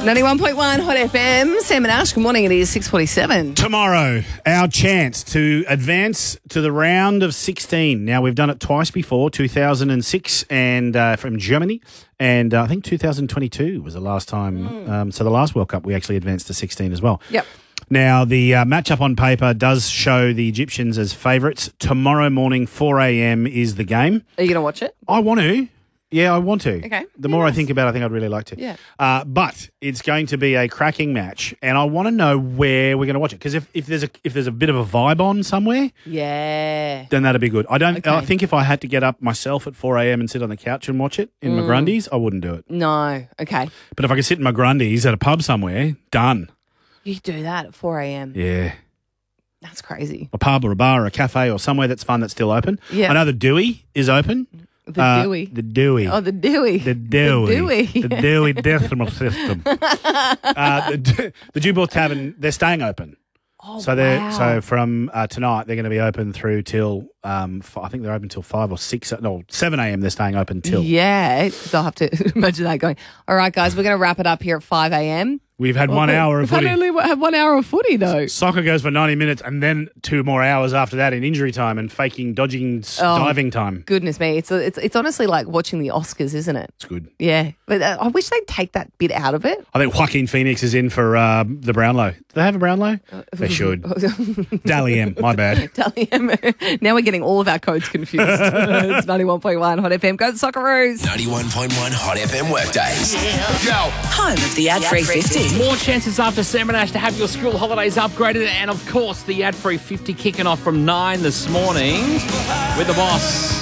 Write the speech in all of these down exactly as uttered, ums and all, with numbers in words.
ninety-one point one Hot F M. Sam and Ash, good morning. It is six forty-seven. Tomorrow, our chance to advance to the round of sixteen. Now, we've done it twice before, two thousand six and uh, from Germany, and uh, I think two thousand twenty-two was the last time. Mm. Um, so the last World Cup, we actually advanced to sixteen as well. Yep. Now, the uh, matchup on paper does show the Egyptians as favourites. Tomorrow morning, four a.m. is the game. Are you going to watch it? I want to. Yeah, I want to. Okay. The Yeah, more nice. I think about it, I think I'd really like to. Yeah. Uh, but it's going to be a cracking match, and I want to know where we're going to watch it. Because if, if there's a if there's a bit of a vibe on somewhere, Yeah. then that'd be good. I don't. Okay. I think if I had to get up myself at four a.m. and sit on the couch and watch it in Mm. my Grundies, I wouldn't do it. No. Okay. But if I could sit in my Grundies at a pub somewhere, done. You do that at four a.m. Yeah. That's crazy. A pub or a bar or a cafe or somewhere that's fun that's still open. Yeah. I know the Dewey is open. The Uh, Dewey. The Dewey. Oh, the Dewey. The Dewey. The Dewey. The Dewey Decimal System. uh, the, the Dewball Tavern, they're staying open. Oh, so they're wow. so from uh, tonight, they're going to be open through till, um, f- I think they're open till five or six, no, seven a.m. they're staying open till. Yeah. So I'll have to imagine that going, all right, guys, we're going to wrap it up here at five a.m. We've had one hour of We've footy. only had one hour of footy, though. Soccer goes for ninety minutes and then two more hours after that in injury time and faking, dodging, s- Oh. diving time. Goodness me. It's, it's, it's honestly like watching the Oscars, isn't it? It's good. Yeah. But uh, I wish they'd take that bit out of it. I think Joaquin Phoenix is in for uh, the Brownlow. Do they have a Brownlow? They should. Dally M, my bad. Dally M. Now we're getting all of our codes confused. It's ninety-one point one Hot F M. Go the Socceroos. ninety-one point one Hot F M workdays. Go. Home of the ad-free fifty. More chances after Sam and Ash to have your school holidays upgraded, and of course the ad-free fifty kicking off from nine this morning with the boss.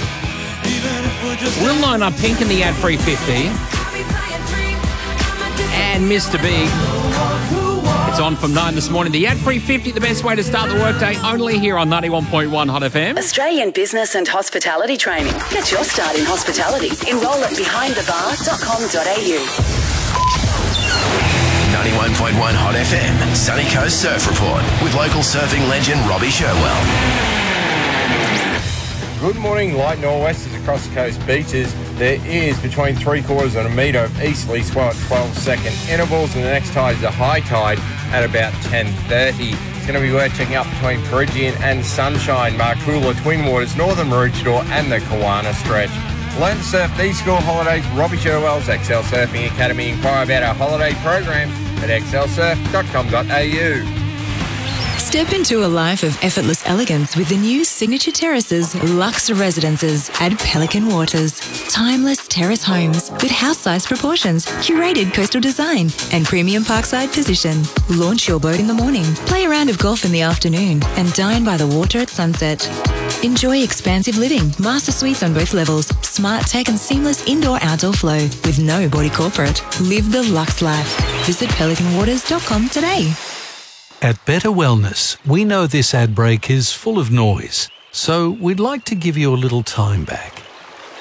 We'll line up Pink in the ad-free fifty and Mister Big. It's on from nine this morning. The ad-free fifty, the best way to start the workday, only here on ninety-one point one Hot F M. Australian Business and Hospitality Training. Get your start in hospitality. Enrol at behind the bar dot com dot a u. ninety-one point one Hot F M, Sunny Coast Surf Report with local surfing legend Robbie Sherwell. Good morning. Light nor'westers across the coast beaches. There is between three quarters and a metre of easterly swell at twelve second intervals, and the next tide is a high tide at about ten thirty. It's going to be worth checking up between Peregian and Sunshine, Markula, Twin Waters, Northern Maroochydore and the Kawana stretch. Learn to surf these school holidays. Robbie Sherwell's X L Surfing Academy. Inquire about our holiday programs at x l surf dot com dot a u. Step into a life of effortless elegance with the new Signature Terraces Luxe Residences at Pelican Waters. Timeless terrace homes with house-sized proportions, curated coastal design, and premium parkside position. Launch your boat in the morning, play a round of golf in the afternoon, and dine by the water at sunset. Enjoy expansive living, master suites on both levels, smart tech and seamless indoor-outdoor flow with no body corporate. Live the luxe life. Visit pelican waters dot com today. At Better Wellness, we know this ad break is full of noise, so we'd like to give you a little time back.